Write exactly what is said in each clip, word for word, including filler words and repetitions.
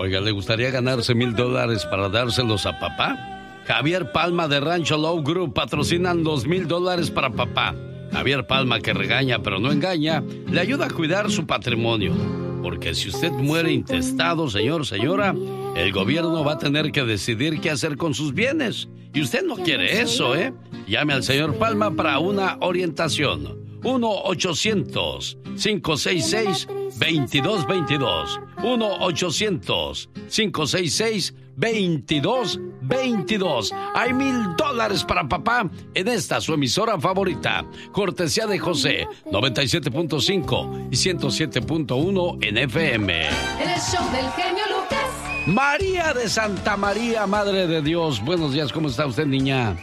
Oiga, ¿le gustaría ganarse mil dólares para dárselos a papá? Javier Palma de Rancho Low Group patrocinan dos mil dólares para papá. Javier Palma, que regaña pero no engaña, le ayuda a cuidar su patrimonio. Porque si usted muere intestado, señor, señora, el gobierno va a tener que decidir qué hacer con sus bienes. Y usted no quiere eso, ¿eh? Llame al señor Palma para una orientación. uno ochocientos, cinco seis seis, veintidós veintidós. uno ochocientos, cinco seis seis, veintidós veintidós. Hay mil dólares para papá en esta su emisora favorita. Cortesía de José, noventa y siete punto cinco y ciento siete punto uno en F M. El show del genio Lucas. María de Santa María, Madre de Dios. Buenos días, ¿cómo está usted, niña?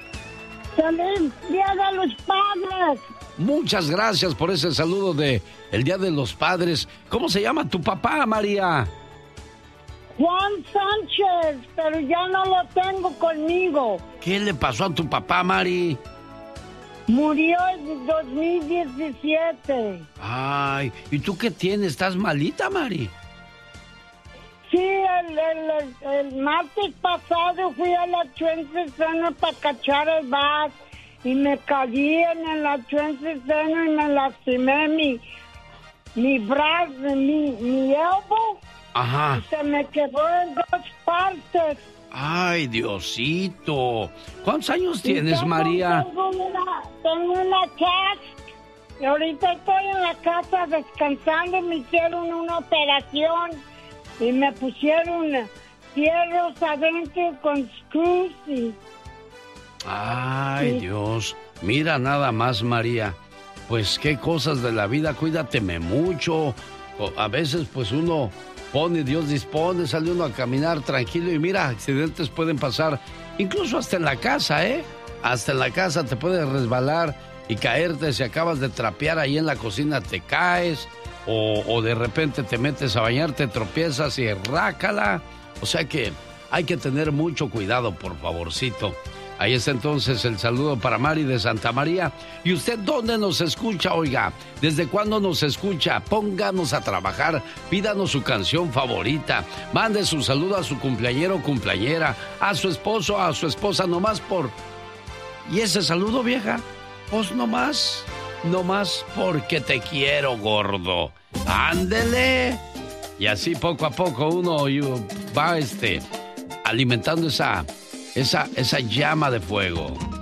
¡Feliz Día de los Padres! Muchas gracias por ese saludo de el Día de los Padres. ¿Cómo se llama tu papá, María? Juan Sánchez, pero ya no lo tengo conmigo. ¿Qué le pasó a tu papá, Mari? Murió en dos mil diecisiete. Ay, ¿y tú qué tienes? ¿Estás malita, Mari? Sí, el, el, el martes pasado fui a la Transit Center para cachar el bus y me caí en la Transit Center y me lastimé mi, mi brazo, mi, mi elbow. Ajá. Se me quedó en dos partes. Ay, Diosito. ¿Cuántos años tienes, tengo, María? Tengo una, tengo una casa. Y ahorita estoy en la casa descansando. Me hicieron una operación y me pusieron fierros adentro con screws y... Ay, sí. Dios. Mira nada más, María. Pues qué cosas de la vida. Cuídateme mucho. A veces, pues uno... pone, Dios dispone, sale uno a caminar tranquilo y mira, accidentes pueden pasar, incluso hasta en la casa, ¿eh? Hasta en la casa te puedes resbalar y caerte, si acabas de trapear ahí en la cocina te caes, o, o de repente te metes a bañar, te tropiezas y rácala. O sea que hay que tener mucho cuidado, por favorcito. Ahí está entonces el saludo para Mari de Santa María. ¿Y usted dónde nos escucha, oiga? ¿Desde cuándo nos escucha? Pónganos a trabajar, pídanos su canción favorita, mande su saludo a su cumpleañero o cumpleañera, a su esposo, a su esposa, nomás por... ¿Y ese saludo, vieja? Pues nomás, nomás porque te quiero, gordo. ¡Ándele! Y así poco a poco uno va este, alimentando esa... Esa, esa llama de fuego.